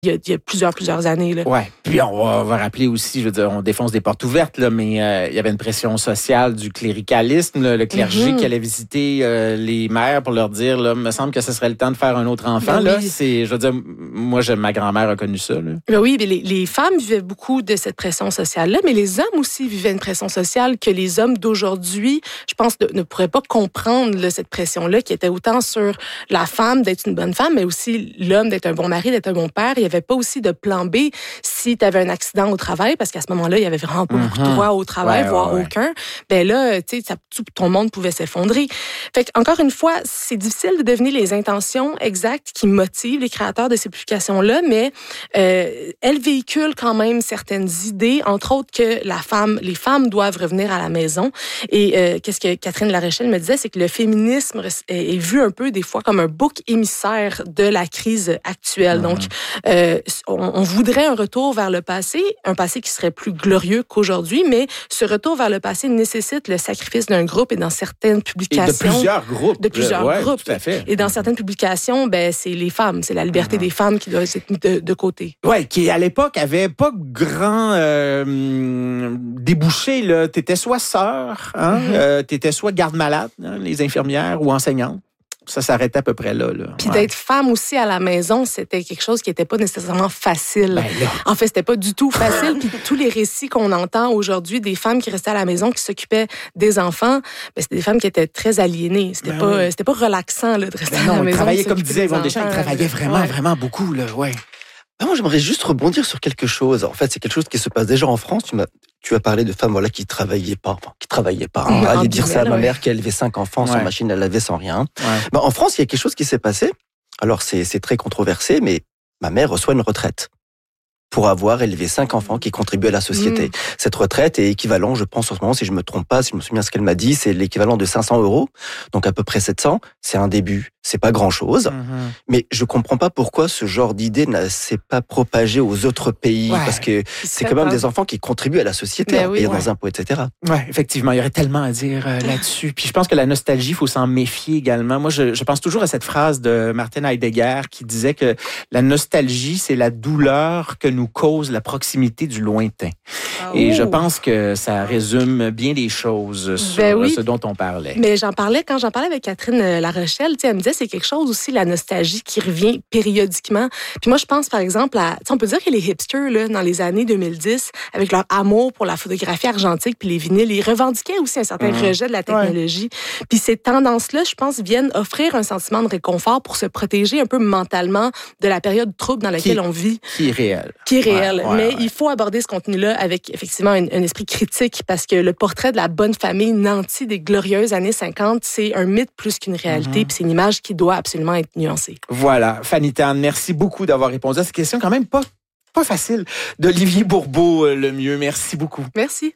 il y a plusieurs années. Là. Ouais. Puis on va rappeler aussi, je veux dire, on défonce des portes ouvertes, là, mais il y avait une pression sociale du cléricalisme, là, le clergé qui allait visiter les mères pour leur dire, là, me semble que ce serait le temps de faire un autre enfant. Ben là, oui. je veux dire, moi, ma grand-mère a connu ça. Là. Ben oui, les femmes vivaient beaucoup de cette pression sociale-là, mais les hommes aussi vivaient une pression sociale que les hommes d'aujourd'hui, je pense, ne pourraient pas comprendre là, cette pression-là qui était autant sur la femme d'être une bonne femme, mais aussi l'homme d'être un bon mari, d'être un bon père. Il n'y avait pas aussi de plan B si tu avais un accident au travail, parce qu'à ce moment-là, il y avait vraiment pas beaucoup de droits au travail, voire aucun. Ben là, tu sais, tout ton monde pouvait s'effondrer. Fait que, encore une fois, c'est difficile de deviner les intentions exactes qui motivent les créateurs de ces publications-là, mais elles véhiculent quand même certaines idées, entre autres que les femmes doivent revenir à la maison. Et qu'est-ce que Catherine Larochelle me disait, c'est que le féminisme est vu un peu des fois comme un bouc émissaire de la crise actuelle. Donc, on voudrait un retour vers le passé, un passé qui serait plus glorieux qu'aujourd'hui, mais ce retour vers le passé nécessite le sacrifice d'un groupe et dans certaines publications... Et de plusieurs groupes. De plusieurs groupes. Tout à fait. Et dans certaines publications, ben, c'est les femmes, c'est la liberté des femmes qui doit être mise de côté. Oui, qui à l'époque avait pas grand débouché. Là. T'étais soit sœur, t'étais soit garde-malade, les infirmières, ou enseignante. Ça s'arrêtait à peu près là. Puis d'être femme aussi à la maison, c'était quelque chose qui n'était pas nécessairement facile. Ben là. En fait, c'était pas du tout facile. Puis tous les récits qu'on entend aujourd'hui des femmes qui restaient à la maison, qui s'occupaient des enfants, ben, c'était des femmes qui étaient très aliénées. C'était pas relaxant là, de rester à la maison. Ils travaillaient, comme disait Yvon Deschamps, ils travaillaient vraiment beaucoup. Là, ouais. Moi, j'aimerais juste rebondir sur quelque chose. En fait, c'est quelque chose qui se passe déjà en France. Tu as parlé de femmes qui travaillaient pas. Aller dire ça à ma mère qui a élevé 5 enfants sans machine à laver, sans rien. Ouais. En France, il y a quelque chose qui s'est passé. Alors, c'est très controversé, mais ma mère reçoit une retraite pour avoir élevé 5 enfants qui contribuent à la société. Cette retraite est équivalent, je pense en ce moment, si je me trompe pas, si je me souviens ce qu'elle m'a dit, c'est l'équivalent de 500 €, donc à peu près 700. C'est un début, c'est pas grand-chose, mais je comprends pas pourquoi ce genre d'idée ne s'est pas propagé aux autres pays, parce que c'est quand même des enfants qui contribuent à la société, en payant des impôts, etc. Oui, effectivement, il y aurait tellement à dire là-dessus. Puis je pense que la nostalgie, il faut s'en méfier également. Moi, je pense toujours à cette phrase de Martin Heidegger qui disait que la nostalgie, c'est la douleur que nous cause la proximité du lointain. Et je pense que ça résume bien les choses sur ce dont on parlait. Mais quand j'en parlais avec Catherine Larochelle, elle me disait c'est quelque chose aussi, la nostalgie qui revient périodiquement. Puis moi, je pense par exemple on peut dire que les hipsters, là, dans les années 2010, avec leur amour pour la photographie argentique puis les vinyles, ils revendiquaient aussi un certain rejet de la technologie. Puis ces tendances-là, je pense, viennent offrir un sentiment de réconfort pour se protéger un peu mentalement de la période trouble dans laquelle on vit. Qui est réelle. Mais il faut aborder ce contenu-là avec effectivement un esprit critique parce que le portrait de la bonne famille nantie des glorieuses années 50, c'est un mythe plus qu'une réalité, puis c'est une image qui doit absolument être nuancée. Voilà, Fanny Tan, merci beaucoup d'avoir répondu à cette question quand même pas facile d'Olivier Bourbeau, le mieux. Merci beaucoup. Merci.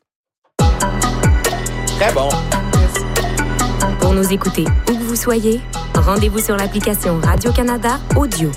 Très bon. Merci. Pour nous écouter où que vous soyez, rendez-vous sur l'application Radio-Canada Audio.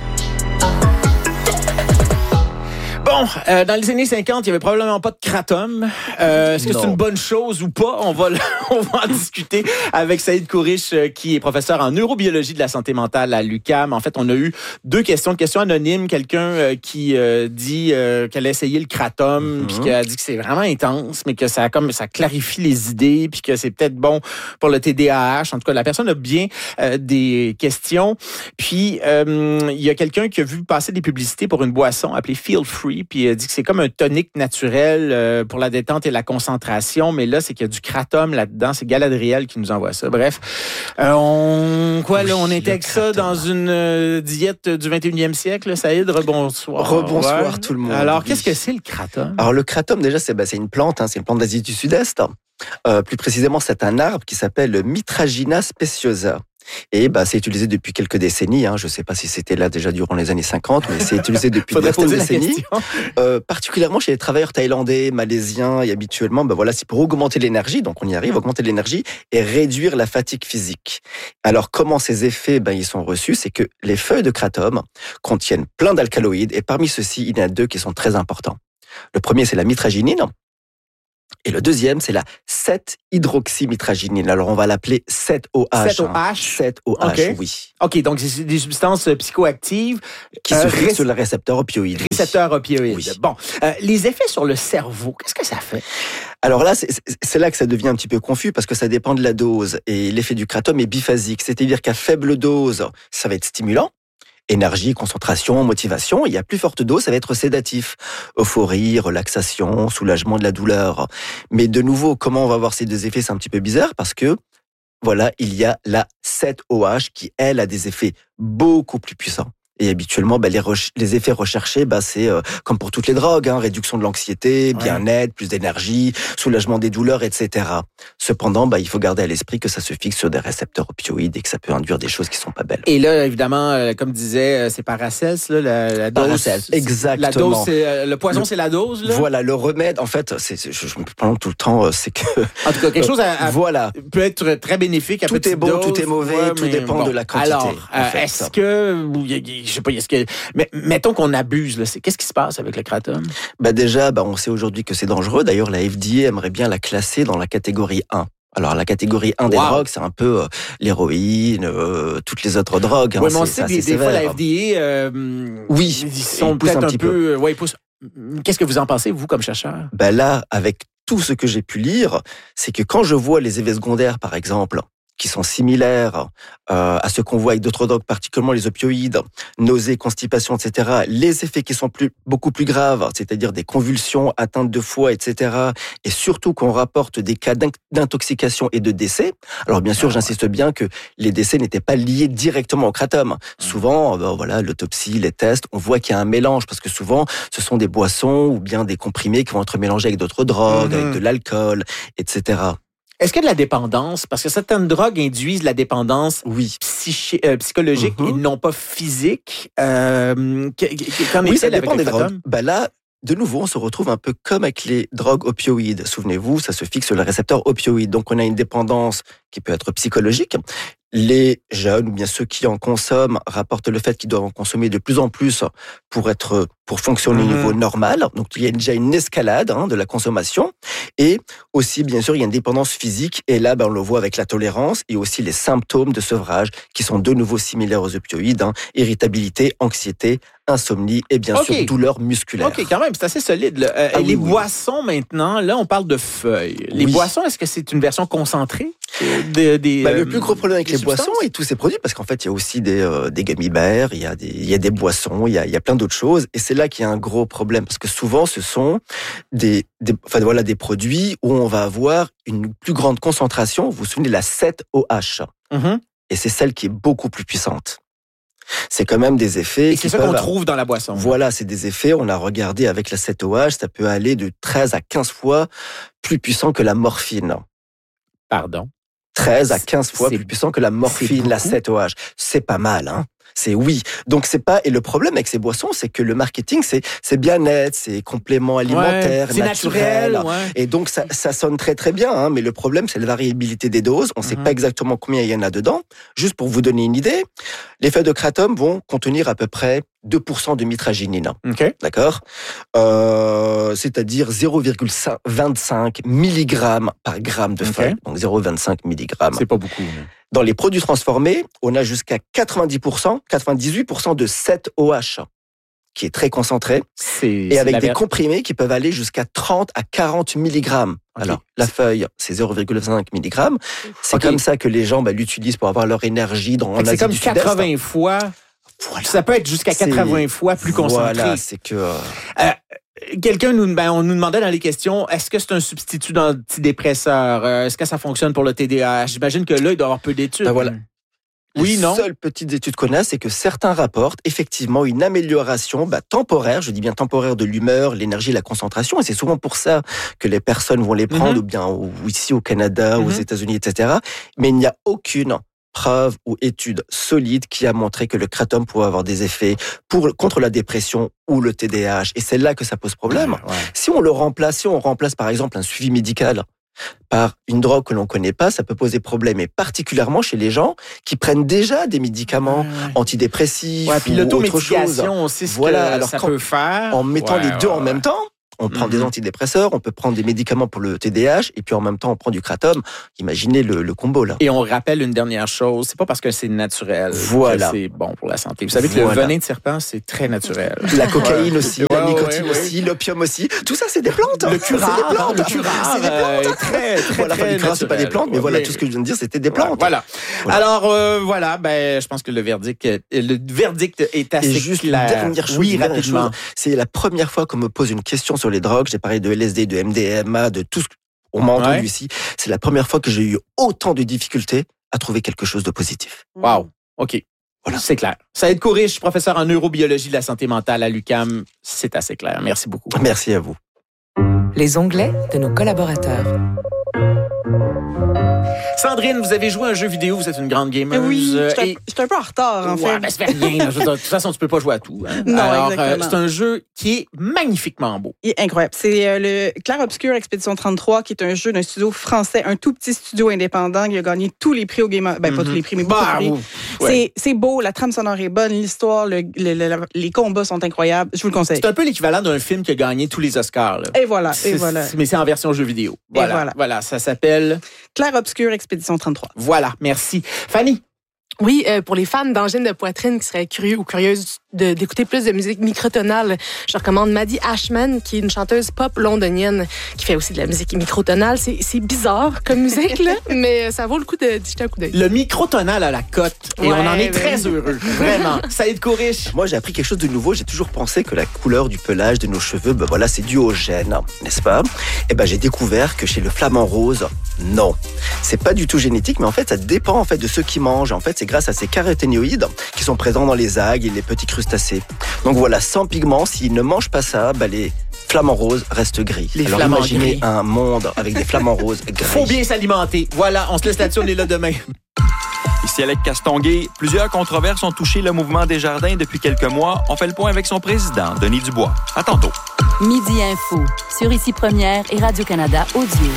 Bon, dans les années 50, il y avait probablement pas de kratom. Est-ce que c'est une bonne chose ou pas? On va en discuter avec Saïd Kourish, qui est professeur en neurobiologie de la santé mentale à l'UQAM. En fait, on a eu 2 questions anonymes. Quelqu'un qui dit qu'elle a essayé le kratom, puis qui a dit que c'est vraiment intense, mais que ça clarifie les idées, puis que c'est peut-être bon pour le TDAH. En tout cas, la personne a bien des questions. Puis, il y a quelqu'un qui a vu passer des publicités pour une boisson appelée Feel Free, puis il dit que c'est comme un tonique naturel pour la détente et la concentration, mais là, c'est qu'il y a du kratom là-dedans. C'est Galadriel qui nous envoie ça. Bref, on intègre ça dans une diète du 21e siècle, Saïd. Rebonsoir. Rebonsoir tout le monde. Alors, qu'est-ce que c'est le kratom? Alors, le kratom, déjà, c'est une plante, c'est une plante d'Asie du Sud-Est. Plus précisément, c'est un arbre qui s'appelle le Mitragina speciosa. Et c'est utilisé depuis quelques décennies. Je ne sais pas si c'était là déjà durant les années 50, mais c'est utilisé depuis des décennies. Particulièrement chez les travailleurs thaïlandais, malaisiens et habituellement, c'est pour augmenter l'énergie. Donc on y arrive, augmenter l'énergie et réduire la fatigue physique. Alors comment ces effets ils sont reçus? C'est que les feuilles de kratom contiennent plein d'alcaloïdes et parmi ceux-ci, il y en a 2 qui sont très importants. Le premier, c'est la mitraginine. Et le deuxième, c'est la 7-hydroxymitraginine. Alors, on va l'appeler 7-OH. 7-OH? 7-OH, okay. oui. OK, donc c'est des substances psychoactives qui se fixent sur le récepteur opioïde. Récepteur opioïde. Oui. Bon, les effets sur le cerveau, qu'est-ce que ça fait? Alors là, c'est là que ça devient un petit peu confus parce que ça dépend de la dose. Et l'effet du kratom est biphasique, c'est-à-dire qu'à faible dose, ça va être stimulant. Énergie, concentration, motivation. Et à plus forte dose, ça va être sédatif. Euphorie, relaxation, soulagement de la douleur. Mais de nouveau, comment on va avoir ces deux effets? C'est un petit peu bizarre parce que, voilà, il y a la 7-OH qui, elle, a des effets beaucoup plus puissants. Et habituellement, les effets recherchés, c'est comme pour toutes les drogues, réduction de l'anxiété, bien-être, plus d'énergie, soulagement des douleurs, etc. Cependant, il faut garder à l'esprit que ça se fixe sur des récepteurs opioïdes et que ça peut induire des choses qui sont pas belles. Et là, évidemment, comme disait, c'est Paracels, la dose. Paracels, exactement. La dose, le poison, c'est la dose, là? Voilà, le remède, en fait, je me parle tout le temps, c'est que... En tout cas, quelque chose voilà. peut être très bénéfique à petite dose. Tout est bon, tout est mauvais, tout dépend de la quantité. Alors, est-ce que, je sais pas, mais mettons qu'on abuse, là, qu'est-ce qui se passe avec le kratom? Déjà, on sait aujourd'hui que c'est dangereux. D'ailleurs, la FDA aimerait bien la classer dans la catégorie 1. Alors, la catégorie 1 des drogues, c'est un peu l'héroïne, toutes les autres drogues. Oui, mais on sait que des fois, la FDA, oui, ils sont peut-être un peu... Ouais, ils poussent. Qu'est-ce que vous en pensez, vous, comme chercheur? Là, avec tout ce que j'ai pu lire, c'est que quand je vois les effets secondaires, par exemple, qui sont similaires à ce qu'on voit avec d'autres drogues, particulièrement les opioïdes, nausées, constipation, etc. Les effets qui sont beaucoup plus graves, c'est-à-dire des convulsions, atteintes de foie, etc. Et surtout qu'on rapporte des cas d'intoxication et de décès. Alors bien sûr, j'insiste bien que les décès n'étaient pas liés directement au kratom. Souvent, l'autopsie, les tests, on voit qu'il y a un mélange parce que souvent, ce sont des boissons ou bien des comprimés qui vont être mélangés avec d'autres drogues, avec de l'alcool, etc. Est-ce qu'il y a de la dépendance? Parce que certaines drogues induisent la dépendance psychologique et non pas physique. Qu'en est-il avec le kratom? Là, de nouveau, on se retrouve un peu comme avec les drogues opioïdes. Souvenez-vous, ça se fixe sur le récepteur opioïde. Donc, on a une dépendance qui peut être psychologique. Les jeunes, ou bien ceux qui en consomment, rapportent le fait qu'ils doivent en consommer de plus en plus pour fonctionner au niveau normal. Donc, il y a déjà une escalade de la consommation. Et aussi, bien sûr, il y a une dépendance physique. Et là, on le voit avec la tolérance et aussi les symptômes de sevrage qui sont de nouveau similaires aux opioïdes. Irritabilité, anxiété, insomnie et bien sûr douleur musculaire. OK, quand même, c'est assez solide. Les boissons, maintenant, là, on parle de feuilles. Les boissons, est-ce que c'est une version concentrée? Le plus gros problème avec les boissons et tous ces produits, parce qu'en fait, il y a aussi des gummy bears, il y a des boissons, il y a plein d'autres choses. Et c'est là qu'il y a un gros problème, parce que souvent, ce sont des produits où on va avoir une plus grande concentration. Vous vous souvenez de la 7-OH. Et c'est celle qui est beaucoup plus puissante. C'est quand même des effets. Et c'est ça qu'on trouve dans la boisson. Voilà, c'est des effets. On a regardé avec la 7-OH, ça peut aller de 13 à 15 fois plus puissant que la morphine. Pardon? 13 à 15 fois plus puissant que la morphine, la 7-OH. C'est pas mal, C'est oui. Donc c'est pas, et le problème avec ces boissons, c'est que le marketing, c'est bien-être, c'est complément alimentaire, c'est naturel. Et donc ça sonne très très bien, mais le problème, c'est la variabilité des doses. On sait pas exactement combien il y en a dedans. Juste pour vous donner une idée, les feuilles de kratom vont contenir à peu près 2% de mitraginine. D'accord? C'est-à-dire 0,25 mg par gramme de feuille. Donc 0,25 mg. C'est pas beaucoup. Dans les produits transformés, on a jusqu'à 98% de 7-OH, qui est très concentré, et avec des comprimés qui peuvent aller jusqu'à 30 à 40 mg. Alors, la feuille, c'est 0,5 mg. C'est comme ça que les gens l'utilisent pour avoir leur énergie dans l'Asie du Sud-Est. C'est comme 80 fois... Voilà. Ça peut être jusqu'à 80 fois plus concentré. Voilà, c'est que... Quelqu'un on nous demandait dans les questions, est-ce que c'est un substitut d'antidépresseur? Est-ce que ça fonctionne pour le TDAH? J'imagine que là, il doit y avoir peu d'études. Voilà. Oui, non? Les seules petites études qu'on a, c'est que certains rapportent effectivement une amélioration temporaire, je dis bien temporaire, de l'humeur, l'énergie, la concentration. Et c'est souvent pour ça que les personnes vont les prendre, ou ici au Canada, aux États-Unis, etc. Mais il n'y a aucune preuve ou étude solide qui a montré que le kratom pouvait avoir des effets contre la dépression ou le TDAH. Et c'est là que ça pose problème. Si on remplace par exemple un suivi médical par une drogue que l'on ne connaît pas, ça peut poser problème. Et particulièrement chez les gens qui prennent déjà des médicaments antidépressifs puis ou autre chose. on sait ce que ça peut faire. En mettant les deux en même temps, On prend des antidépresseurs, on peut prendre des médicaments pour le TDAH, et puis en même temps, on prend du kratom. Imaginez le combo, là. Et on rappelle une dernière chose, c'est pas parce que c'est naturel que c'est bon pour la santé. Vous savez que le venin de serpent, c'est très naturel. La cocaïne aussi, la nicotine aussi, l'opium aussi. Tout ça, c'est des plantes. Le curare, c'est des plantes. Très voilà, le curare, c'est pas des plantes, mais voilà, tout ce que je viens de dire, c'était des plantes. Voilà. Alors, je pense que le verdict est assez et juste clair. Dernière chose, c'est la première fois qu'on me pose une question sur les drogues. J'ai parlé de LSD, de MDMA, de tout ce qu'on m'a entendu ici. C'est la première fois que j'ai eu autant de difficultés à trouver quelque chose de positif. Wow. OK. Voilà. C'est clair. Saïd Kourich, professeur en neurobiologie de la santé mentale à l'UQAM. C'est assez clair. Merci beaucoup. Merci à vous. Les onglets de nos collaborateurs. Sandrine, vous avez joué à un jeu vidéo, vous êtes une grande gameuse. Oui, j'étais un peu en retard, en fait. Ben, ça fait rien. De toute façon, tu peux pas jouer à tout. Hein. Non, alors, exactement. c'est un jeu qui est magnifiquement beau. Il est incroyable. C'est le Clair Obscur Expédition 33, qui est un jeu d'un studio français, un tout petit studio indépendant. Il a gagné tous les prix au Game Awards. Ben, pas tous les prix, mais beaucoup de prix. Ouais. C'est beau, la trame sonore est bonne, l'histoire, les combats sont incroyables. Je vous le conseille. C'est un peu l'équivalent d'un film qui a gagné tous les Oscars. Là. Et voilà. Mais c'est en version jeu vidéo. Voilà, ça s'appelle... Clair Obscur Expédition 33. Voilà, merci. Fanny? Oui, pour les fans d'angine de poitrine qui seraient curieux ou curieuses d'écouter plus de musique microtonale, je recommande Maddie Ashman, qui est une chanteuse pop londonienne qui fait aussi de la musique microtonale. C'est bizarre comme musique, là, mais ça vaut le coup de jeter un coup d'œil. Le microtonal à la cote, et on en est très heureux, vraiment. Saïd Kourich. Moi, j'ai appris quelque chose de nouveau. J'ai toujours pensé que la couleur du pelage de nos cheveux, c'est dû au gène, n'est-ce pas? J'ai découvert que chez le flamant rose, non. C'est pas du tout génétique, mais en fait, ça dépend de ceux qui mangent. En fait, c'est grâce à ces caroténoïdes qui sont présents dans les algues et les petits crustacés. Donc voilà, sans pigments, s'ils ne mangent pas ça, les flamants roses restent gris. Alors imaginez gris. Un monde avec des flamants roses gris. Faut bien s'alimenter. Voilà, on se laisse là-dessus, on est là demain. Ici Alec Castonguay. Plusieurs controverses ont touché le mouvement Desjardins depuis quelques mois. On fait le point avec son président, Denis Dubois. À tantôt. Midi Info, sur Ici Première et Radio-Canada Audio.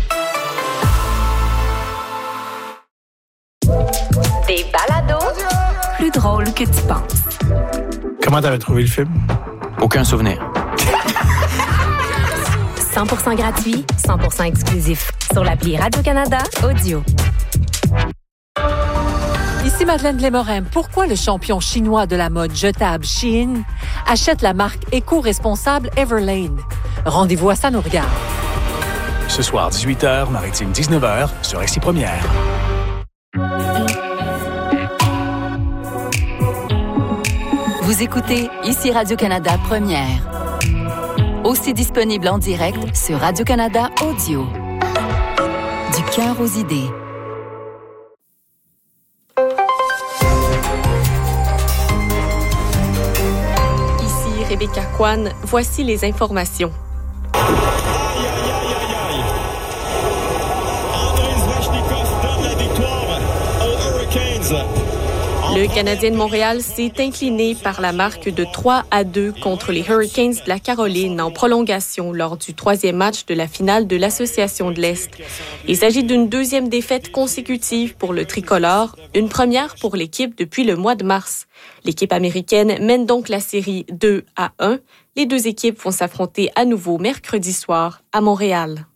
Des balados plus drôles que tu penses. Comment t'avais trouvé le film? Aucun souvenir. 100% gratuit, 100% exclusif. Sur l'appli Radio-Canada Audio. Ici Madeleine Lémorin. Pourquoi le champion chinois de la mode jetable Shein achète la marque éco-responsable Everlane? Rendez-vous à Ça nous regarde. Ce soir, 18h, Maritime 19h, sur Ici Première. Vous écoutez Ici Radio-Canada Première. Aussi disponible en direct sur Radio-Canada Audio. Du cœur aux idées. Ici Rebecca Kwan. Voici les informations. Le Canadien de Montréal s'est incliné par la marque de 3-2 contre les Hurricanes de la Caroline en prolongation lors du 3e match de la finale de l'Association de l'Est. Il s'agit d'une 2e défaite consécutive pour le tricolore, une première pour l'équipe depuis le mois de mars. L'équipe américaine mène donc la série 2-1. Les deux équipes vont s'affronter à nouveau mercredi soir à Montréal.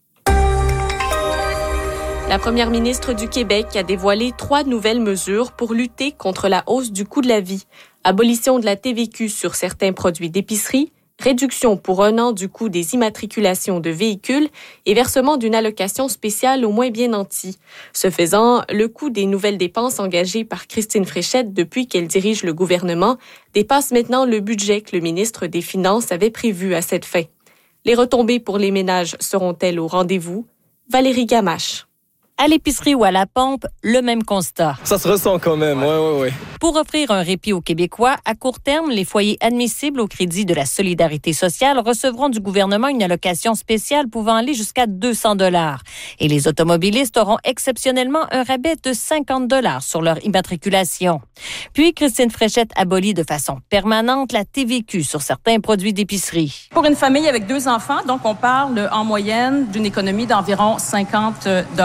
La première ministre du Québec a dévoilé 3 nouvelles mesures pour lutter contre la hausse du coût de la vie. Abolition de la TVQ sur certains produits d'épicerie, réduction pour 1 an du coût des immatriculations de véhicules et versement d'une allocation spéciale aux moins bien nantis. Ce faisant, le coût des nouvelles dépenses engagées par Christine Fréchette depuis qu'elle dirige le gouvernement dépasse maintenant le budget que le ministre des Finances avait prévu à cette fin. Les retombées pour les ménages seront-elles au rendez-vous? Valérie Gamache. À l'épicerie ou à la pompe, le même constat. Ça se ressent quand même, oui. Pour offrir un répit aux Québécois, à court terme, les foyers admissibles au crédit de la solidarité sociale recevront du gouvernement une allocation spéciale pouvant aller jusqu'à 200 $. Et les automobilistes auront exceptionnellement un rabais de 50 $ sur leur immatriculation. Puis, Christine Fréchette abolit de façon permanente la TVQ sur certains produits d'épicerie. Pour une famille avec 2 enfants, donc on parle en moyenne d'une économie d'environ 50 $.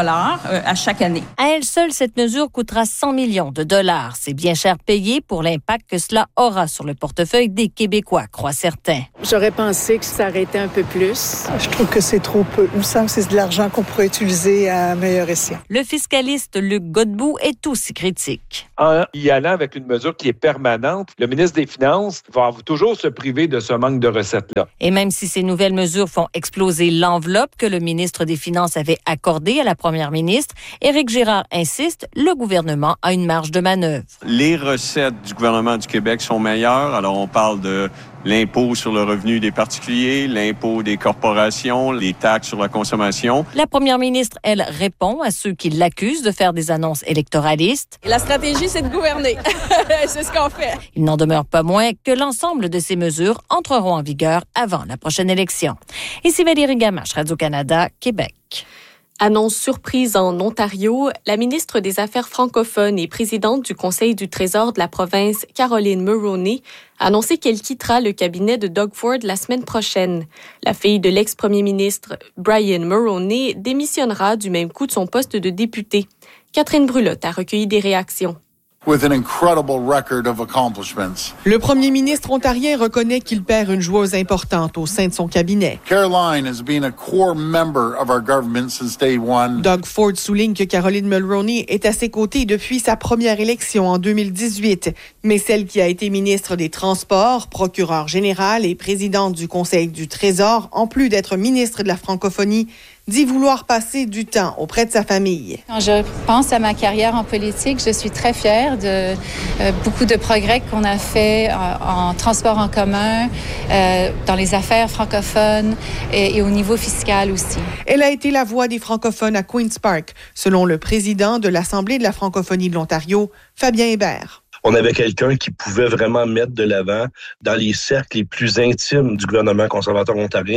à chaque année. À elle seule, cette mesure coûtera 100 millions de dollars. C'est bien cher payé pour l'impact que cela aura sur le portefeuille des Québécois, croient certains. J'aurais pensé que ça aurait été un peu plus. Je trouve que c'est trop peu. Il me semble que c'est de l'argent qu'on pourrait utiliser à meilleur escient. Le fiscaliste Luc Godbout est aussi critique. En y allant avec une mesure qui est permanente, le ministre des Finances va toujours se priver de ce manque de recettes-là. Et même si ces nouvelles mesures font exploser l'enveloppe que le ministre des Finances avait accordée à la première ministre, Éric Girard insiste, le gouvernement a une marge de manœuvre. Les recettes du gouvernement du Québec sont meilleures. Alors, on parle de l'impôt sur le revenu des particuliers, l'impôt des corporations, les taxes sur la consommation. La première ministre, elle, répond à ceux qui l'accusent de faire des annonces électoralistes. La stratégie, c'est de gouverner. C'est ce qu'on fait. Il n'en demeure pas moins que l'ensemble de ces mesures entreront en vigueur avant la prochaine élection. Ici Valérie Gamache, Radio-Canada, Québec. Annonce surprise en Ontario, la ministre des Affaires francophones et présidente du Conseil du Trésor de la province, Caroline Mulroney, a annoncé qu'elle quittera le cabinet de Doug Ford la semaine prochaine. La fille de l'ex-premier ministre, Brian Mulroney, démissionnera du même coup de son poste de députée. Catherine Brulotte a recueilli des réactions. With an incredible record of accomplishments. Le premier ministre ontarien reconnaît qu'il perd une joueuse importante au sein de son cabinet. Caroline has been a core member of our government since day one. Doug Ford souligne que Caroline Mulroney est à ses côtés depuis sa première élection en 2018. Mais celle qui a été ministre des Transports, procureure générale et présidente du Conseil du Trésor, en plus d'être ministre de la francophonie, dit vouloir passer du temps auprès de sa famille. Quand je pense à ma carrière en politique, je suis très fière de beaucoup de progrès qu'on a fait en transport en commun, dans les affaires francophones et au niveau fiscal aussi. Elle a été la voix des francophones à Queen's Park, selon le président de l'Assemblée de la francophonie de l'Ontario, Fabien Hébert. On avait quelqu'un qui pouvait vraiment mettre de l'avant dans les cercles les plus intimes du gouvernement conservateur ontarien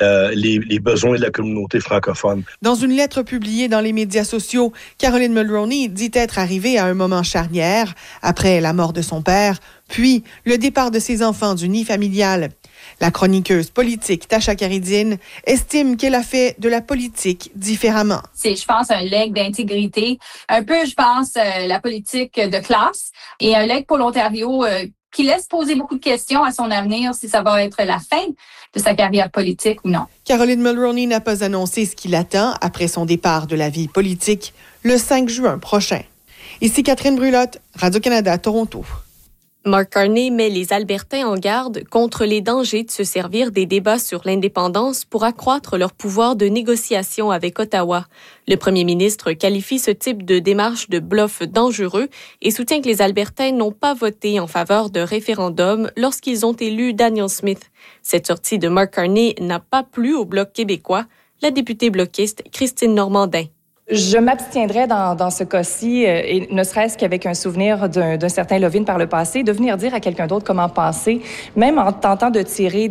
les besoins de la communauté francophone. Dans une lettre publiée dans les médias sociaux, Caroline Mulroney dit être arrivée à un moment charnière après la mort de son père, puis le départ de ses enfants du nid familial. La chroniqueuse politique Tasha Caridine estime qu'elle a fait de la politique différemment. C'est, je pense, un legs d'intégrité. Un peu, je pense, la politique de classe et un legs pour l'Ontario qui laisse poser beaucoup de questions à son avenir, si ça va être la fin de sa carrière politique ou non. Caroline Mulroney n'a pas annoncé ce qui l'attend après son départ de la vie politique le 5 juin prochain. Ici Catherine Brulotte, Radio-Canada, Toronto. Mark Carney met les Albertains en garde contre les dangers de se servir des débats sur l'indépendance pour accroître leur pouvoir de négociation avec Ottawa. Le premier ministre qualifie ce type de démarche de bluff dangereux et soutient que les Albertains n'ont pas voté en faveur de référendum lorsqu'ils ont élu Daniel Smith. Cette sortie de Mark Carney n'a pas plu au Bloc québécois, la députée bloquiste Christine Normandin. Je m'abstiendrais dans ce cas-ci, et ne serait-ce qu'avec un souvenir d'un certain Levin par le passé, de venir dire à quelqu'un d'autre comment penser, même en tentant de tirer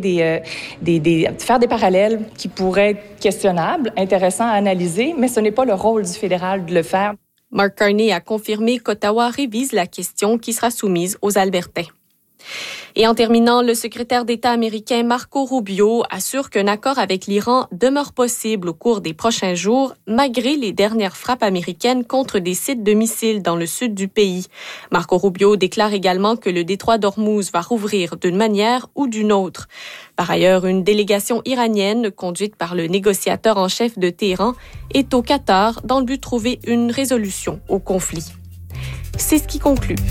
faire des parallèles qui pourraient être questionnables, intéressants à analyser, mais ce n'est pas le rôle du fédéral de le faire. Mark Carney a confirmé qu'Ottawa révise la question qui sera soumise aux Albertains. Et en terminant, le secrétaire d'État américain Marco Rubio assure qu'un accord avec l'Iran demeure possible au cours des prochains jours, malgré les dernières frappes américaines contre des sites de missiles dans le sud du pays. Marco Rubio déclare également que le détroit d'Ormuz va rouvrir d'une manière ou d'une autre. Par ailleurs, une délégation iranienne, conduite par le négociateur en chef de Téhéran, est au Qatar dans le but de trouver une résolution au conflit. C'est ce qui conclut